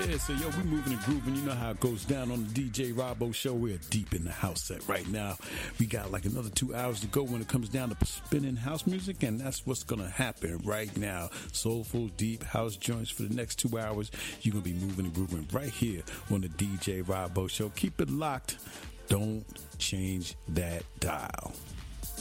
Yeah, so yo, we moving and grooving. You know how it goes down on the DJ Robbo show. We're deep in the house set right now. We got like another 2 hours to go when it comes down to spinning house music, and that's what's gonna happen right now. Soulful, deep house joints for the next 2 hours. You're gonna be moving and grooving right here on the DJ Robbo show. Keep it locked. Don't change that dial.